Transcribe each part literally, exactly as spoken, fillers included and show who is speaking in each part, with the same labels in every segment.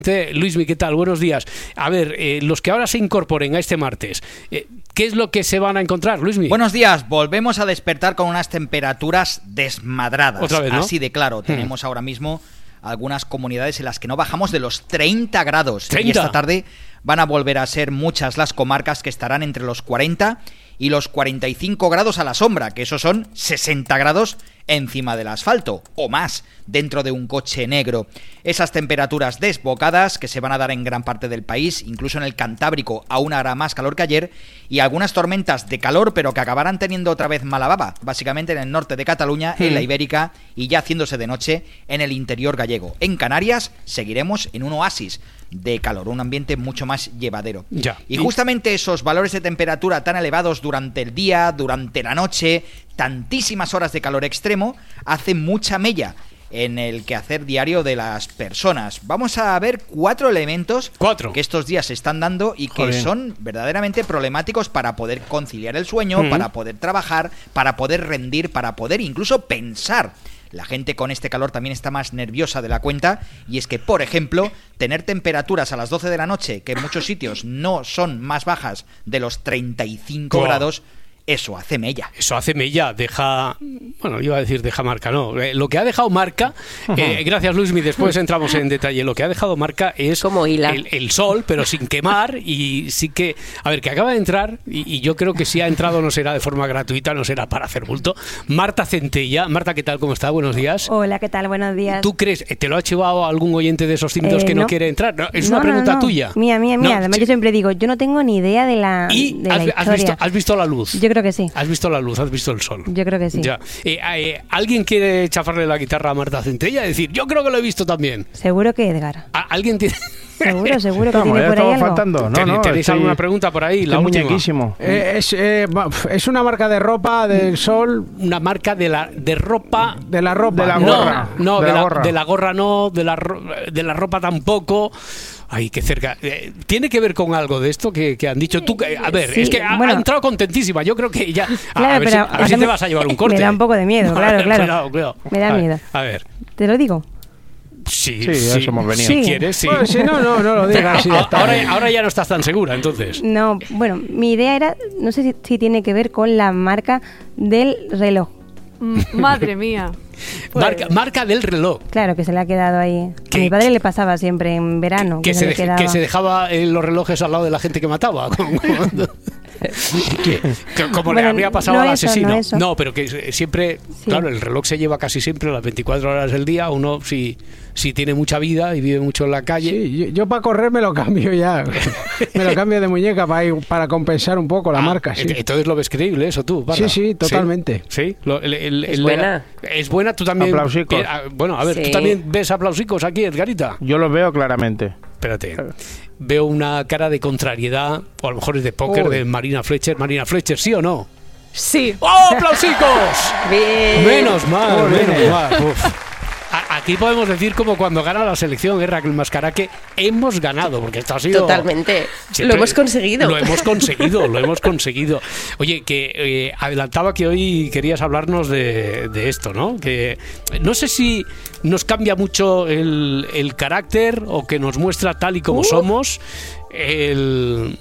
Speaker 1: Luismi, ¿qué tal? Buenos días. A ver, eh, los que ahora se incorporen a este martes, eh, ¿qué es lo que se van a encontrar, Luismi?
Speaker 2: Buenos días, volvemos a despertar con unas temperaturas desmadradas.
Speaker 1: Otra vez, ¿no?
Speaker 2: Así de claro, tenemos hmm. ahora mismo algunas comunidades en las que no bajamos de los treinta grados.
Speaker 1: ¿treinta?
Speaker 2: Y esta tarde van a volver a ser muchas las comarcas que estarán entre los cuarenta y los cuarenta y cinco grados a la sombra, que esos son sesenta grados encima del asfalto, o más, dentro de un coche negro. Esas temperaturas desbocadas que se van a dar en gran parte del país, incluso en el Cantábrico aún hará más calor que ayer, y algunas tormentas de calor, pero que acabarán teniendo otra vez mala baba, básicamente en el norte de Cataluña, mm. en la Ibérica, y ya haciéndose de noche en el interior gallego. En Canarias seguiremos en un oasis de calor, un ambiente mucho más llevadero.
Speaker 1: Ya.
Speaker 2: Y justamente esos valores de temperatura tan elevados durante el día, durante la noche, tantísimas horas de calor extremo, hacen mucha mella en el quehacer diario de las personas. Vamos a ver cuatro elementos
Speaker 1: ¿Cuatro?
Speaker 2: que estos días se están dando y que
Speaker 1: Joder.
Speaker 2: son verdaderamente problemáticos para poder conciliar el sueño, mm. para poder trabajar, para poder rendir, para poder incluso pensar. La gente con este calor también está más nerviosa de la cuenta, y es que, por ejemplo, tener temperaturas a las doce de la noche, que en muchos sitios no son más bajas de los treinta y cinco oh. grados, eso hace mella.
Speaker 1: Eso hace mella, deja... Bueno, iba a decir deja marca, no. Eh, lo que ha dejado marca, eh, gracias Luismi, después entramos en detalle, lo que ha dejado marca es
Speaker 3: como hila.
Speaker 1: El, el sol, pero sin quemar, y sí que... A ver, que acaba de entrar, y, y yo creo que si ha entrado no será de forma gratuita, no será para hacer bulto. Marta Centella. Marta, ¿qué tal? ¿Cómo está? Buenos días.
Speaker 4: Hola, ¿qué tal? Buenos días.
Speaker 1: ¿Tú crees, te lo ha chivado algún oyente de esos tímidos
Speaker 4: eh,
Speaker 1: que no,
Speaker 4: no
Speaker 1: quiere entrar? No, es
Speaker 4: no,
Speaker 1: una pregunta
Speaker 4: no, no.
Speaker 1: tuya.
Speaker 4: Mía, mía, mía.
Speaker 1: No,
Speaker 4: Además,
Speaker 1: sí.
Speaker 4: yo siempre digo, yo no tengo ni idea de la,
Speaker 1: ¿Y
Speaker 4: de la
Speaker 1: has,
Speaker 4: historia.
Speaker 1: has, visto, has visto la luz?
Speaker 4: Yo creo que sí.
Speaker 1: ¿Has visto la luz? ¿Has visto el sol?
Speaker 4: Yo creo que sí.
Speaker 1: Ya. Eh, eh, ¿Alguien quiere chafarle la guitarra a Marta Centella? Decir, yo creo que lo he visto también.
Speaker 4: Seguro que Edgar.
Speaker 1: ¿Alguien tiene...?
Speaker 4: Seguro, seguro que
Speaker 5: Estamos,
Speaker 4: tiene por ahí algo.
Speaker 5: faltando. No,
Speaker 1: ¿Tenéis,
Speaker 5: no,
Speaker 1: ¿tenéis
Speaker 5: estoy,
Speaker 1: alguna pregunta por ahí? La última.
Speaker 5: Muñequísimo.
Speaker 6: Eh, es, eh, es una marca de ropa del sol.
Speaker 1: Una marca de la de ropa.
Speaker 6: De la ropa.
Speaker 5: De la
Speaker 1: no,
Speaker 5: gorra.
Speaker 1: No,
Speaker 5: de,
Speaker 1: de,
Speaker 5: la
Speaker 1: la,
Speaker 5: gorra.
Speaker 1: de la gorra no, de la, de la ropa tampoco. Ay, qué cerca. Eh, ¿Tiene que ver con algo de esto que, que han dicho tú? Que, a ver,
Speaker 4: sí,
Speaker 1: es que ha,
Speaker 4: bueno,
Speaker 1: ha entrado contentísima. Yo creo que ya... A,
Speaker 4: claro,
Speaker 1: a ver,
Speaker 4: pero
Speaker 1: si, a ver si te vas a llevar un corte.
Speaker 4: Me da un poco de miedo, claro, claro.
Speaker 1: Cuidado, cuidado.
Speaker 4: Me da
Speaker 1: a
Speaker 4: miedo.
Speaker 1: Ver, a ver.
Speaker 4: ¿Te lo digo?
Speaker 1: Sí,
Speaker 5: sí,
Speaker 1: sí,
Speaker 5: eso hemos venido.
Speaker 1: Si
Speaker 4: sí.
Speaker 1: quieres, sí.
Speaker 6: Bueno, si no, no, no lo digas. Sí, ya está.
Speaker 1: ahora, ahora ya no estás tan segura, entonces.
Speaker 4: No, bueno, mi idea era, no sé si, si tiene que ver con la marca del reloj.
Speaker 3: Madre mía.
Speaker 1: Pues. Marca, marca del reloj.
Speaker 4: Claro, que se le ha quedado ahí.
Speaker 1: ¿Qué?
Speaker 4: A mi padre le pasaba siempre en verano.
Speaker 1: Que,
Speaker 4: Que,
Speaker 1: se,
Speaker 4: se, le
Speaker 1: deje,
Speaker 4: quedaba...
Speaker 1: que se dejaba eh, los relojes al lado de la gente que mataba. Como, como bueno, le habría pasado
Speaker 4: no
Speaker 1: al
Speaker 4: eso,
Speaker 1: asesino.
Speaker 4: No, eso.
Speaker 1: No, pero que siempre, sí. Claro, el reloj se lleva casi siempre las veinticuatro horas del día. Uno, si, si tiene mucha vida y vive mucho en la calle.
Speaker 6: Sí, yo, yo para correr me lo cambio ya. Me lo cambio de muñeca para, ir, para compensar un poco la
Speaker 1: ah,
Speaker 6: marca. Sí.
Speaker 1: Entonces lo ves creíble, eso tú. Parra.
Speaker 6: Sí, sí, totalmente.
Speaker 1: Sí, sí. Lo, el, el,
Speaker 3: es
Speaker 1: el,
Speaker 3: buena.
Speaker 1: Es buena, tú también.
Speaker 5: Aplausicos.
Speaker 1: Eh, bueno, a ver, sí. ¿Tú también ves aplausicos aquí, Edgarita?
Speaker 5: Yo los veo claramente.
Speaker 1: Espérate. Veo una cara de contrariedad, o a lo mejor es de póker, Uy. de Marina Fletcher. Marina Fletcher, ¿sí o no?
Speaker 3: Sí.
Speaker 1: ¡Oh, aplausicos!
Speaker 3: Bien.
Speaker 1: Menos mal,
Speaker 6: oh,
Speaker 1: menos
Speaker 6: bien.
Speaker 1: mal. Uf. Aquí podemos decir como cuando gana la selección, ¿eh, Raquel Mascara? Que hemos ganado, porque esto ha sido...
Speaker 3: Totalmente. Lo hemos conseguido.
Speaker 1: Lo hemos conseguido, lo hemos conseguido. Oye, que eh, adelantaba que hoy querías hablarnos de, de esto, ¿no? Que no sé si nos cambia mucho el, el carácter o que nos muestra tal y como uh. somos el...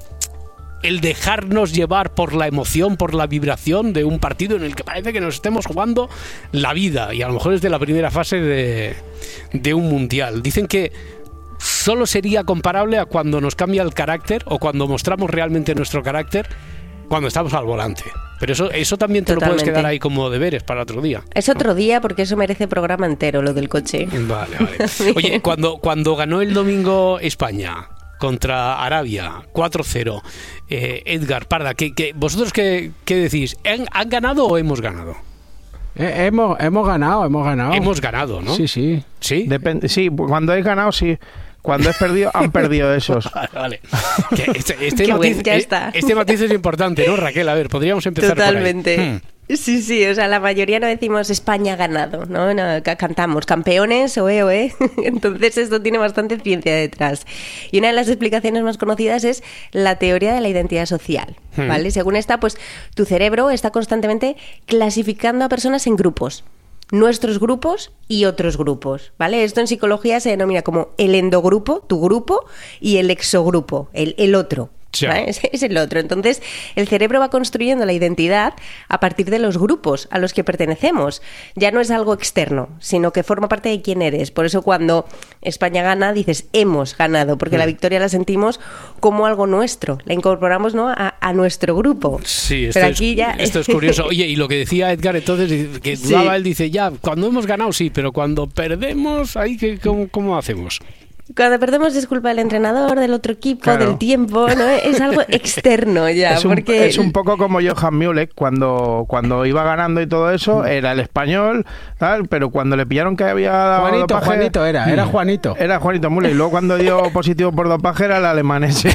Speaker 1: el dejarnos llevar por la emoción, por la vibración de un partido en el que parece que nos estemos jugando la vida, y a lo mejor es de la primera fase de, de un mundial. Dicen que solo sería comparable a cuando nos cambia el carácter o cuando mostramos realmente nuestro carácter cuando estamos al volante. Pero eso, eso también te Totalmente. Lo puedes quedar ahí como deberes para otro día.
Speaker 3: Es otro día, porque eso merece programa entero, lo del coche.
Speaker 1: Vale, vale. Oye, cuando, cuando ganó el domingo España contra Arabia, cuatro cero, eh, Edgar, Parda, ¿qué, qué, ¿vosotros qué, qué decís? ¿Han, ¿Han ganado o hemos ganado?
Speaker 6: Eh, hemos, hemos ganado, hemos ganado.
Speaker 1: Hemos ganado, ¿no?
Speaker 6: Sí, sí.
Speaker 1: ¿Sí?
Speaker 5: Depende, sí, cuando he ganado, sí. Cuando he perdido, han perdido esos.
Speaker 1: Vale, vale. Que este, este,
Speaker 3: Qué
Speaker 1: matiz,
Speaker 3: buen, ya está.
Speaker 1: este matiz es importante, ¿no, Raquel? A ver, podríamos empezar
Speaker 3: Totalmente.
Speaker 1: por ahí. Hmm.
Speaker 3: Sí, sí, o sea, la mayoría no decimos España ha ganado, ¿no? no cantamos campeones, oe, oe. Entonces esto tiene bastante ciencia detrás. Y una de las explicaciones más conocidas es la teoría de la identidad social, ¿vale? Hmm. Según esta, pues tu cerebro está constantemente clasificando a personas en grupos. nuestros grupos y otros grupos, ¿vale? Esto en psicología se denomina como el endogrupo, tu grupo, y el exogrupo, el, el otro. ¿Vale? Es, es el otro. Entonces, el cerebro va construyendo la identidad a partir de los grupos a los que pertenecemos. Ya no es algo externo, sino que forma parte de quién eres. Por eso cuando España gana, dices, hemos ganado, porque mm. la victoria la sentimos como algo nuestro. La incorporamos, ¿no?, a, a nuestro grupo.
Speaker 1: Sí, esto,
Speaker 3: Pero
Speaker 1: es,
Speaker 3: aquí ya...
Speaker 1: esto es curioso. Oye, y lo que decía Edgar entonces, que dudaba, sí. él dice, ya, cuando hemos ganado sí, pero cuando perdemos, ahí que ¿cómo, cómo hacemos?
Speaker 3: Cuando perdemos es culpa del entrenador, del otro equipo,
Speaker 5: claro.
Speaker 3: del tiempo, ¿no? Es algo externo ya.
Speaker 5: Es un,
Speaker 3: porque...
Speaker 5: es un poco como Johan Müller, cuando, cuando iba ganando y todo eso, era el español, tal, pero cuando le pillaron que había dado
Speaker 6: Juanito,
Speaker 5: dopaje...
Speaker 6: Juanito era, era Juanito.
Speaker 5: Era Juanito Müller, y luego cuando dio positivo por dopaje era el alemán ese.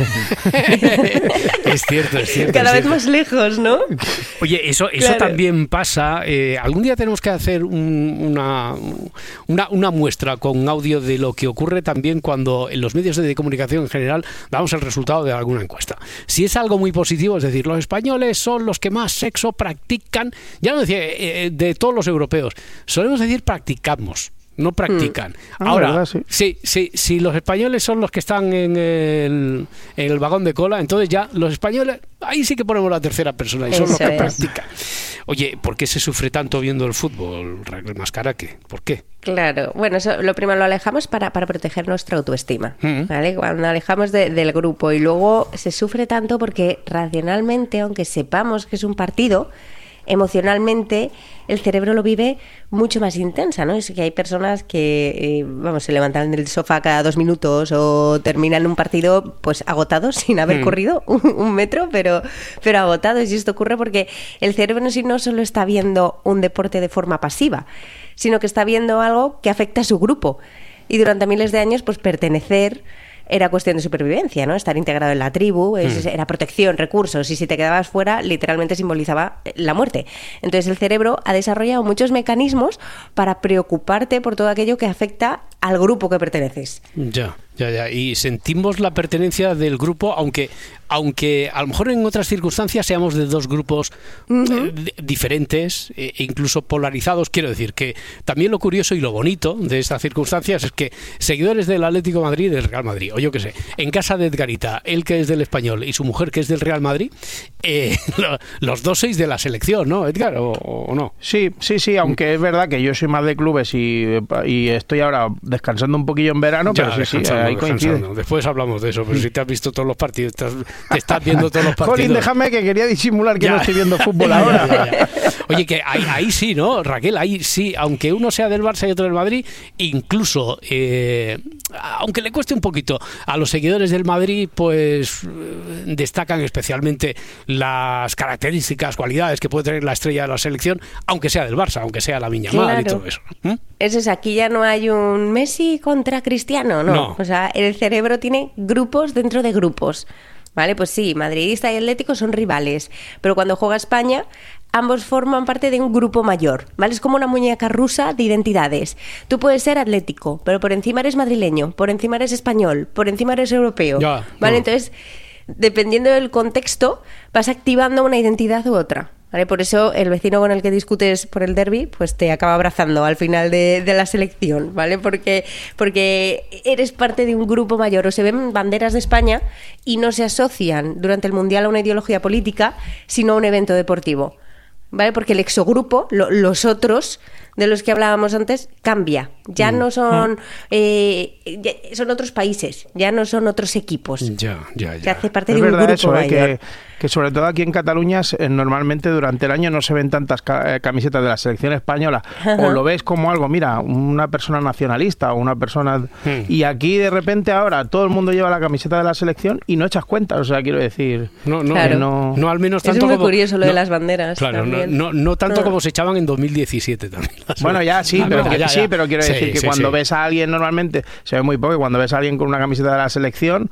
Speaker 1: Es cierto, es cierto.
Speaker 3: Cada
Speaker 1: es
Speaker 3: vez
Speaker 1: cierto.
Speaker 3: más lejos, ¿no?
Speaker 1: Oye, eso, eso
Speaker 3: Claro.
Speaker 1: también pasa. Eh, algún día tenemos que hacer un, una, una, una muestra con audio de lo que ocurre también cuando en los medios de comunicación en general damos el resultado de alguna encuesta. Si es algo muy positivo, es decir, los españoles son los que más sexo practican, ya no decía eh, de todos los europeos, solemos decir practicamos. No practican.
Speaker 5: Mm. Ah,
Speaker 1: Ahora,
Speaker 5: verdad, sí.
Speaker 1: sí, sí, si los españoles son los que están en el, en el vagón de cola, entonces ya los españoles, ahí sí que ponemos la tercera persona y son
Speaker 3: Eso
Speaker 1: los que
Speaker 3: es.
Speaker 1: practican. Oye, ¿por qué se sufre tanto viendo el fútbol, Raquel Mascaraque? ¿Por qué?
Speaker 3: Claro, bueno, eso lo primero lo alejamos para, para proteger nuestra autoestima,
Speaker 1: Mm.
Speaker 3: ¿vale? Cuando alejamos de- del grupo y luego se sufre tanto porque racionalmente, aunque sepamos que es un partido, emocionalmente el cerebro lo vive mucho más intensa, ¿no? Es que hay personas que, eh, vamos, se levantan del sofá cada dos minutos o terminan un partido pues agotados sin haber
Speaker 1: Mm.
Speaker 3: corrido un, un metro, pero, pero agotados. Y esto ocurre porque el cerebro en sí no solo está viendo un deporte de forma pasiva, sino que está viendo algo que afecta a su grupo. Y durante miles de años, pues pertenecer era cuestión de supervivencia, ¿no? Estar integrado en la tribu, es- era protección, recursos, y si te quedabas fuera, literalmente simbolizaba la muerte. Entonces el cerebro ha desarrollado muchos mecanismos para preocuparte por todo aquello que afecta al grupo que perteneces.
Speaker 1: Ya, ya, ya. Y sentimos la pertenencia del grupo, aunque, aunque a lo mejor en otras circunstancias seamos de dos grupos eh, di- diferentes e incluso polarizados. Quiero decir que también lo curioso y lo bonito de estas circunstancias es que seguidores del Atlético de Madrid y del Real Madrid, o yo qué sé, en casa de Edgarita, él que es del Español y su mujer que es del Real Madrid, eh, lo- los dos sois de la selección, ¿no, Edgar? ¿O, o no?
Speaker 5: Sí, sí, sí, aunque es verdad que yo soy más de clubes y, y estoy ahora descansando un poquillo en verano,
Speaker 1: Ya,
Speaker 5: pero sí, sí,
Speaker 1: descansando,
Speaker 5: ahí coincide.
Speaker 1: descansando. Después hablamos de eso, pero si te has visto todos los partidos, te, has- te estás viendo todos los partidos.
Speaker 5: Jolín, déjame que quería disimular que
Speaker 1: Ya.
Speaker 5: no estoy viendo fútbol
Speaker 1: Ya,
Speaker 5: ahora.
Speaker 1: ya, ya. Oye, que ahí, ahí sí, ¿no, Raquel? Ahí sí, aunque uno sea del Barça y otro del Madrid, incluso, eh, aunque le cueste un poquito, a los seguidores del Madrid, pues eh, destacan especialmente las características, cualidades que puede tener la estrella de la selección, aunque sea del Barça, aunque sea la Miña Mal y
Speaker 3: Claro.
Speaker 1: todo eso. ¿Mm?
Speaker 3: Eso es, aquí ya no hay un Messi contra Cristiano, ¿no?
Speaker 1: No.
Speaker 3: O sea, el cerebro tiene grupos dentro de grupos, ¿vale? Pues sí, madridista y atlético son rivales, pero cuando juega España, ambos forman parte de un grupo mayor, ¿vale? Es como una muñeca rusa de identidades. Tú puedes ser atlético, pero por encima eres madrileño, por encima eres español, por encima eres europeo,
Speaker 1: Ya,
Speaker 3: ¿vale?
Speaker 1: no.
Speaker 3: Entonces, dependiendo del contexto, vas activando una identidad u otra. ¿Vale? Por eso el vecino con el que discutes por el derbi, pues te acaba abrazando al final de, de la selección, ¿vale? Porque, porque eres parte de un grupo mayor, o se ven banderas de España y no se asocian durante el Mundial a una ideología política, sino a un evento deportivo, ¿vale? Porque el exogrupo, lo- los otros de los que hablábamos antes, cambia. Ya no son... eh, ya- son otros países, ya no son otros equipos.
Speaker 1: Ya, ya,
Speaker 3: Se
Speaker 1: ya.
Speaker 3: hace parte
Speaker 5: Es
Speaker 3: de un
Speaker 5: verdad
Speaker 3: grupo
Speaker 5: eso, eh,
Speaker 3: mayor.
Speaker 5: que, que sobre todo aquí en Cataluña eh, normalmente durante el año no se ven tantas ca- eh, camisetas de la selección española. O lo ves como algo, mira, una persona nacionalista o una persona...
Speaker 1: Hmm.
Speaker 5: Y aquí de repente ahora todo el mundo lleva la camiseta de la selección y no echas cuenta. O sea, quiero decir...
Speaker 1: No, no,
Speaker 3: Claro.
Speaker 1: no, no al menos
Speaker 3: Es
Speaker 1: tanto
Speaker 3: muy
Speaker 1: como...
Speaker 3: curioso lo de
Speaker 1: no,
Speaker 3: las banderas
Speaker 1: Claro, no,
Speaker 3: también.
Speaker 1: no, no tanto
Speaker 3: Ah.
Speaker 1: como se echaban en dos mil diecisiete también.
Speaker 5: Bueno, ya sí,
Speaker 1: Ah,
Speaker 5: pero,
Speaker 1: no,
Speaker 5: que-
Speaker 1: ya,
Speaker 5: sí,
Speaker 1: ya.
Speaker 5: pero quiero
Speaker 1: Sí,
Speaker 5: decir que
Speaker 1: sí,
Speaker 5: cuando
Speaker 1: sí.
Speaker 5: ves a alguien normalmente, se ve muy poco, y cuando ves a alguien con una camiseta de la selección,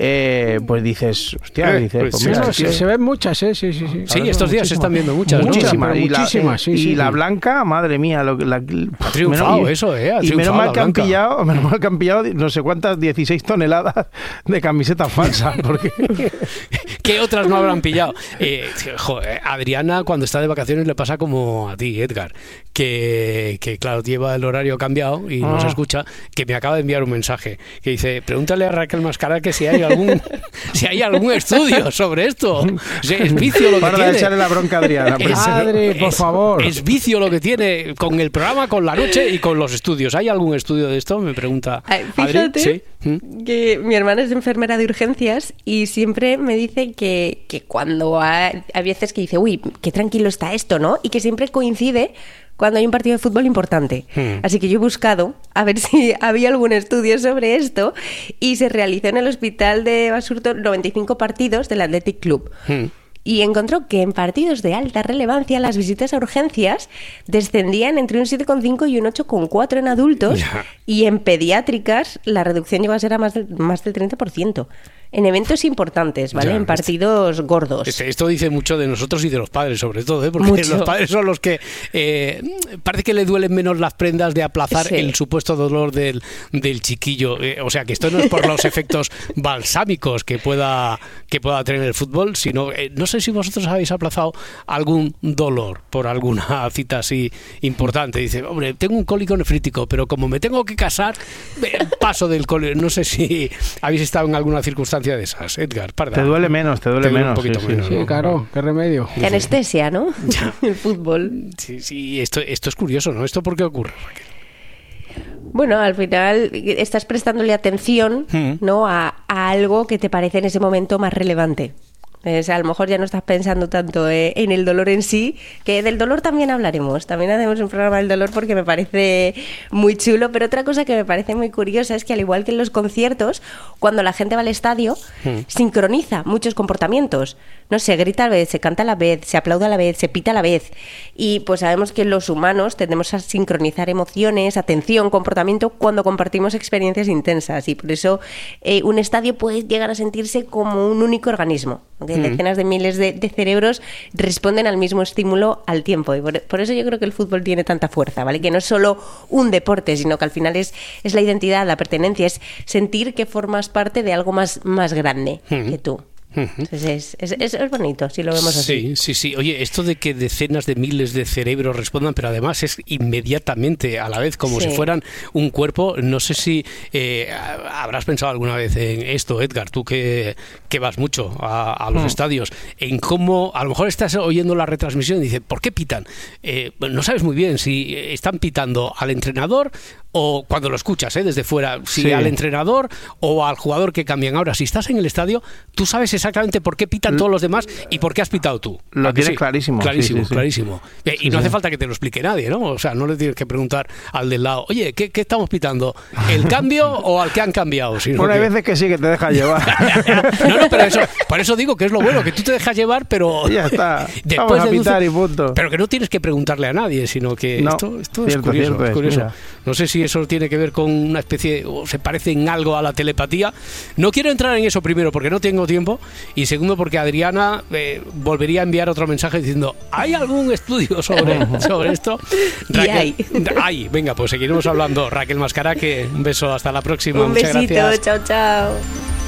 Speaker 5: eh, pues dices, hostia,
Speaker 1: Eh,
Speaker 5: dices,
Speaker 1: pues
Speaker 5: pues
Speaker 1: sí,
Speaker 5: mira,
Speaker 6: No,
Speaker 5: tío,
Speaker 6: se, se ven muchas, ¿eh? Sí, sí, sí.
Speaker 1: Sí,
Speaker 6: Ahora
Speaker 1: estos días se están viendo muchas, ¿no?
Speaker 5: muchísimas.
Speaker 6: pero
Speaker 5: Y la,
Speaker 6: muchísimas, sí,
Speaker 5: y
Speaker 6: sí,
Speaker 5: la
Speaker 6: sí.
Speaker 5: blanca, madre mía, lo, que- la,
Speaker 1: Ha triunfado eso, ¿eh? Ha
Speaker 5: y menos
Speaker 1: triunfado
Speaker 5: mal
Speaker 1: la
Speaker 5: que han
Speaker 1: blanca.
Speaker 5: pillado, menos mal que han pillado no sé cuántas, dieciséis toneladas de camisetas falsas, porque
Speaker 1: ¿Qué otras no habrán pillado? Eh, joder, Adriana, cuando está de vacaciones, le pasa como a ti, Edgar, que, que claro, lleva el horario cambiado y no
Speaker 5: Ah.
Speaker 1: se escucha, que me acaba de enviar un mensaje que dice, pregúntale a Raquel Mascara que si hay algún si hay algún estudio sobre esto. O sea, es vicio lo que
Speaker 5: Para
Speaker 1: tiene.
Speaker 5: echarle la bronca a Adriana.
Speaker 1: Es-
Speaker 6: Adri, por
Speaker 1: es-
Speaker 6: favor.
Speaker 1: Es vicio lo que tiene con el programa, con la noche y con los estudios. ¿Hay algún estudio de esto? Me pregunta
Speaker 3: Ay,
Speaker 1: Adri.
Speaker 3: fíjate
Speaker 1: Sí. ¿Mm?
Speaker 3: que mi hermana es enfermera de urgencias y siempre me dice que, que cuando ha- hay veces que dice, uy, qué tranquilo está esto, ¿no? Y que siempre coincide cuando hay un partido de fútbol importante.
Speaker 1: Hmm.
Speaker 3: Así que yo he buscado a ver si había algún estudio sobre esto y se realizó en el hospital de Basurto noventa y cinco partidos del Athletic Club.
Speaker 1: Mm.
Speaker 3: Y encontró que en partidos de alta relevancia las visitas a urgencias descendían entre un siete coma cinco y un ocho coma cuatro en adultos
Speaker 1: Ya.
Speaker 3: y en pediátricas la reducción llegó a ser a más, del- más del treinta por ciento. En eventos importantes, ¿vale?
Speaker 1: Ya,
Speaker 3: en partidos gordos.
Speaker 1: Este- Esto dice mucho de nosotros y de los padres, sobre todo, ¿eh? Porque
Speaker 3: Mucho.
Speaker 1: los padres son los que eh, parece que le duelen menos las prendas de aplazar
Speaker 3: Sí.
Speaker 1: el supuesto dolor del, del chiquillo. Eh, o sea, que esto no es por los efectos balsámicos que pueda, que pueda tener el fútbol, sino, eh, no sé si vosotros habéis aplazado algún dolor por alguna cita así importante. Dice, hombre, tengo un cólico nefrítico, pero como me tengo que casar, eh, paso del cólico. No sé si habéis estado en alguna circunstancia de esas, Edgar, Parda.
Speaker 5: Te duele menos, te duele,
Speaker 1: Te duele un
Speaker 5: menos.
Speaker 1: poquito
Speaker 5: sí, sí,
Speaker 1: menos,
Speaker 5: sí.
Speaker 6: Sí, claro, qué remedio.
Speaker 3: Qué anestesia, ¿no? El fútbol.
Speaker 1: Sí, sí, esto, esto es curioso, ¿no? ¿Esto por qué ocurre, Raquel?
Speaker 3: Bueno, al final estás prestándole atención,
Speaker 1: Mm.
Speaker 3: ¿no? A, a algo que te parece en ese momento más relevante. O sea, a lo mejor ya no estás pensando tanto eh, en el dolor en sí, que del dolor también hablaremos. También hacemos un programa del dolor porque me parece muy chulo. Pero otra cosa que me parece muy curiosa es que, al igual que en los conciertos, cuando la gente va al estadio,
Speaker 1: Mm.
Speaker 3: sincroniza muchos comportamientos. No se grita a la vez, se canta a la vez, se aplaude a la vez, se pita a la vez. Y pues sabemos que los humanos tendemos a sincronizar emociones, atención, comportamiento cuando compartimos experiencias intensas. Y por eso eh, un estadio puede llegar a sentirse como un único organismo. Que decenas de miles de, de cerebros responden al mismo estímulo al tiempo. Y por, por eso yo creo que el fútbol tiene tanta fuerza, ¿vale? Que no es solo un deporte, sino que al final es, es la identidad, la pertenencia, es sentir que formas parte de algo más, más grande
Speaker 1: Ujú.
Speaker 3: que tú.
Speaker 1: Ujú.
Speaker 3: Entonces es, es, es- es bonito si lo vemos así.
Speaker 1: Sí, sí, sí. Oye, esto de que decenas de miles de cerebros respondan, pero además es inmediatamente, a la vez, como
Speaker 3: Sí.
Speaker 1: si fueran un cuerpo. No sé si eh, habrás pensado alguna vez en esto, Edgar, tú que, que vas mucho a, a los
Speaker 5: Hmm.
Speaker 1: estadios, en cómo a lo mejor estás oyendo la retransmisión y dices, ¿por qué pitan? Eh, bueno, no sabes muy bien si están pitando al entrenador o cuando lo escuchas ¿eh? desde fuera, si
Speaker 5: Sí.
Speaker 1: al entrenador o al jugador que cambian. Ahora, si estás en el estadio, tú sabes exactamente por qué pitan todos los demás y por qué has pitado tú.
Speaker 5: Lo
Speaker 1: ¿A que
Speaker 5: tienes clarísimo,
Speaker 1: Clarísimo,
Speaker 5: sí, sí, sí.
Speaker 1: clarísimo. Eh, y no hace falta que te lo explique nadie, ¿no? O sea, no le tienes que preguntar al del lado, oye, ¿qué, qué estamos pitando? ¿El cambio o al que han cambiado? Sino
Speaker 5: Bueno, hay
Speaker 1: que-
Speaker 5: veces que sí, que te deja llevar.
Speaker 1: no, no, pero eso, por eso digo que es lo bueno, que tú te dejas llevar, pero
Speaker 5: Y ya está.
Speaker 1: después
Speaker 5: Vamos a
Speaker 1: deduce-
Speaker 5: pitar y punto.
Speaker 1: Pero que no tienes que preguntarle a nadie, sino que
Speaker 5: No,
Speaker 1: esto, esto es
Speaker 5: cierto,
Speaker 1: curioso.
Speaker 5: cierto
Speaker 1: es
Speaker 5: es,
Speaker 1: curioso.
Speaker 5: mira.
Speaker 1: No sé si eso tiene que ver con una especie, o se parece en algo a la telepatía. No quiero entrar en eso primero porque no tengo tiempo y segundo porque Adriana eh, volvería a enviar otro mensaje diciendo, ¿hay algún estudio sobre, sobre esto?
Speaker 3: Y hay.
Speaker 1: Hay. Venga, pues seguiremos hablando. Raquel Mascara, que un beso, hasta la próxima.
Speaker 3: Un
Speaker 1: Muchas
Speaker 3: besito,
Speaker 1: gracias.
Speaker 3: chao, chao.